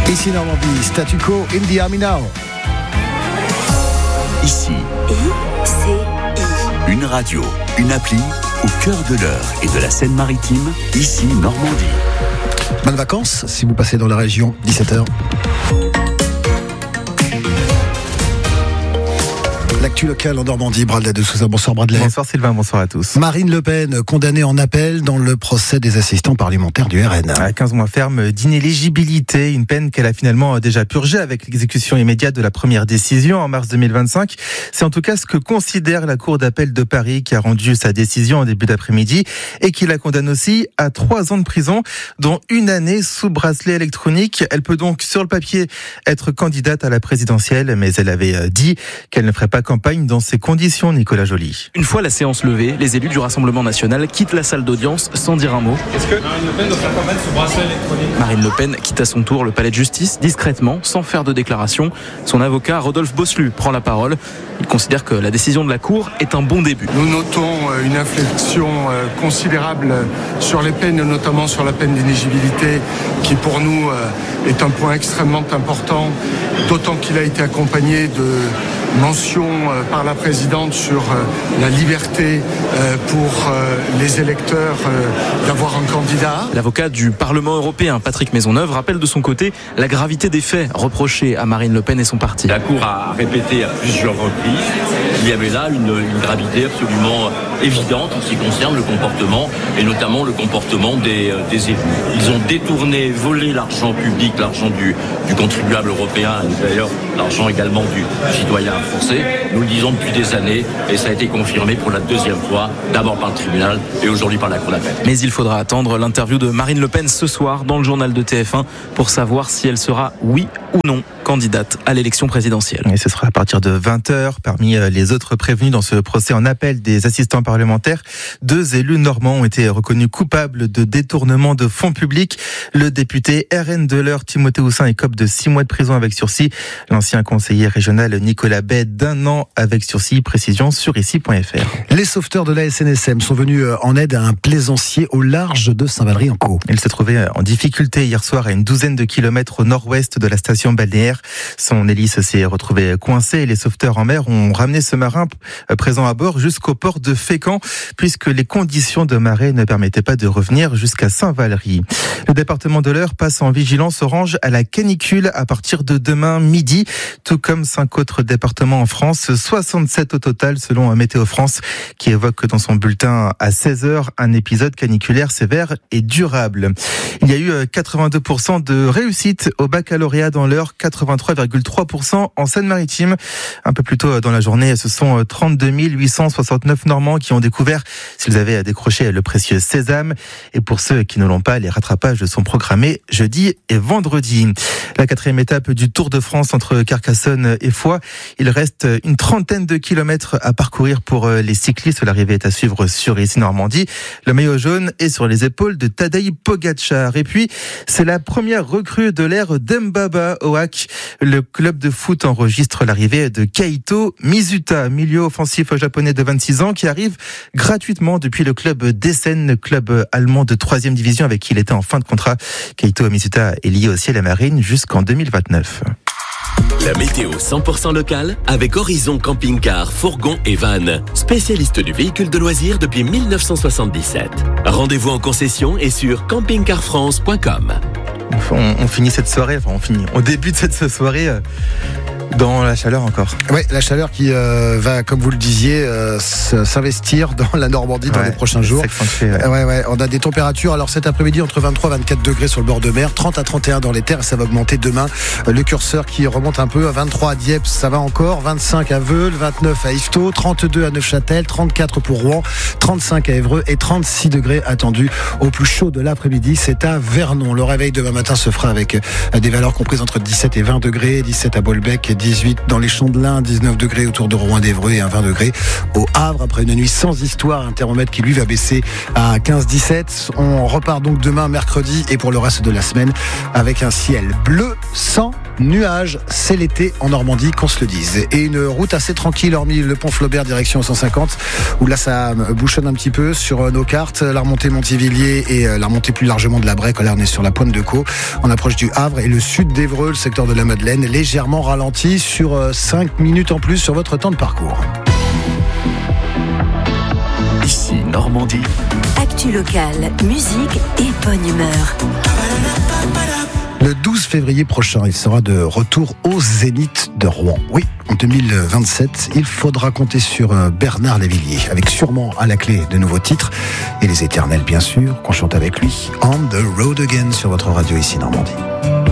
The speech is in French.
Ici Normandie, statu quo, in the army now. Ici, ICI. une radio, une appli au cœur de l'Eure et de la Seine-Maritime. Ici Normandie. Bonnes vacances si vous passez dans la région, 17h. L'actu locale en Normandie, Bradley de Sousa. Bonsoir Bradley. Bonsoir Sylvain, bonsoir à tous. Marine Le Pen, condamnée en appel dans le procès des assistants parlementaires du RN. À 15 mois ferme d'inéligibilité, une peine qu'elle a finalement déjà purgée avec l'exécution immédiate de la première décision en mars 2025. C'est en tout cas ce que considère la Cour d'appel de Paris qui a rendu sa décision en début d'après-midi et qui la condamne aussi à 3 ans de prison, dont 1 année sous bracelet électronique. Elle peut donc sur le papier être candidate à la présidentielle, mais elle avait dit qu'elle ne ferait pas campagne dans ces conditions, Nicolas Joly. Une fois la séance levée, les élus du Rassemblement national quittent la salle d'audience sans dire un mot. Est-ce que Marine Le Pen doit faire campagne sous bracelet électronique ? Marine Le Pen quitte à son tour le palais de justice, discrètement, sans faire de déclaration. Son avocat, Rodolphe Boslu, prend la parole. Il considère que la décision de la Cour est un bon début. Nous notons une inflexion considérable sur les peines, notamment sur la peine d'inéligibilité, qui pour nous est un point extrêmement important, d'autant qu'il a été accompagné de mentions par la présidente sur la liberté pour les électeurs d'avoir un candidat. L'avocat du Parlement européen, Patrick Maisonneuve, rappelle de son côté la gravité des faits reprochés à Marine Le Pen et son parti. La Cour a répété à plusieurs reprises qu'il y avait là une gravité absolument évidente en ce qui concerne le comportement, et notamment le comportement des élus. Ils ont détourné, volé l'argent public, l'argent du contribuable européen, et d'ailleurs l'argent également du citoyen français. Nous le disons depuis des années, et ça a été confirmé pour la 2e fois, d'abord par le tribunal et aujourd'hui par la Cour d'appel. Mais il faudra attendre l'interview de Marine Le Pen ce soir dans le journal de TF1 pour savoir si elle sera, oui ou non, candidate à l'élection présidentielle. Et ce sera à partir de 20h. Parmi les autres prévenus dans ce procès en appel des assistants parlementaires, 2 élus normands ont été reconnus coupables de détournement de fonds publics. Le député RN de l'Eure, Timothée Houssin, écope de 6 mois de prison avec sursis. L'ancien conseiller régional Nicolas Bay d'1 an avec sursis. Précision sur ici.fr. Les sauveteurs de la SNSM sont venus en aide à un plaisancier au large de Saint-Valery-en-Caux. Il se trouvait en difficulté hier soir à une 12aine de kilomètres au nord-ouest de la station balnéaire. Son hélice s'est retrouvée coincée et les sauveteurs en mer ont ramené ce marin présent à bord jusqu'au port de Fécamp puisque les conditions de marée ne permettaient pas de revenir jusqu'à Saint-Valery. Le département de l'Eure passe en vigilance orange à la canicule à partir de demain midi, tout comme 5 autres départements en France, 67 au total selon Météo France qui évoque dans son bulletin à 16h un épisode caniculaire sévère et durable. Il y a eu 82% de réussite au baccalauréat dans l'Eure, 83,3% en Seine-Maritime. Un peu plus tôt dans la journée, ce sont 32 869 Normands qui ont découvert s'ils avaient décroché le précieux sésame. Et pour ceux qui ne l'ont pas, les rattrapages sont programmés jeudi et vendredi. La 4e étape du Tour de France entre Carcassonne et Foix. Il reste une 30aine de kilomètres à parcourir pour les cyclistes. L'arrivée est à suivre sur ici Normandie. Le maillot jaune est sur les épaules de Tadej Pogačar. Et puis, c'est la première recrue de l'ère d'Mbaba Oak. Le club de foot enregistre l'arrivée de Kaito Mizuta, milieu offensif japonais de 26 ans qui arrive gratuitement depuis le club d'Essen, club allemand de 3e division avec qui il était en fin de contrat. Kaito Mizuta est lié aussi à la marine jusqu'en 2029. La météo 100% locale avec Horizon Camping-Car, Fourgon et Van. Spécialiste du véhicule de loisirs depuis 1977. Rendez-vous en concession et sur campingcarfrance.com. On finit cette soirée, on débute cette soirée dans la chaleur encore. Oui, la chaleur qui va, comme vous le disiez, s'investir dans la Normandie dans les prochains jours. Ouais, on a des températures, alors cet après-midi, entre 23 et 24 degrés sur le bord de mer, 30 à 31 dans les terres, et ça va augmenter demain. Le curseur qui remonte un peu à 23 à Dieppe, ça va encore, 25 à Veule, 29 à Yvetot, 32 à Neufchâtel, 34 pour Rouen, 35 à Évreux et 36 degrés attendus au plus chaud de l'après-midi. C'est à Vernon. Le réveil demain matin se fera avec des valeurs comprises entre 17 et 20 degrés, 17 à Bolbec, 18 dans les Champs de l'Ain, 19 degrés autour de Rouen d'Évreux et un 20 degrés au Havre. Après une nuit sans histoire, un thermomètre qui lui va baisser à 15-17. On repart donc demain mercredi et pour le reste de la semaine avec un ciel bleu sans nuages, c'est l'été en Normandie, qu'on se le dise. Et une route assez tranquille, hormis le pont Flaubert, direction 150, où là ça bouchonne un petit peu sur nos cartes. La remontée Montivilliers et la remontée plus largement de la Brèque. Là, on est sur la pointe de Caux. On approche du Havre et le sud d'Évreux, le secteur de la Madeleine, légèrement ralenti sur 5 minutes en plus sur votre temps de parcours. Ici Normandie. Actu locale, musique et bonne humeur. Le 12 février prochain, il sera de retour au Zénith de Rouen. Oui, en 2027, il faudra compter sur Bernard Lavilliers, avec sûrement à la clé de nouveaux titres, et les éternels bien sûr, qu'on chante avec lui. On the Road Again sur votre radio ici Normandie.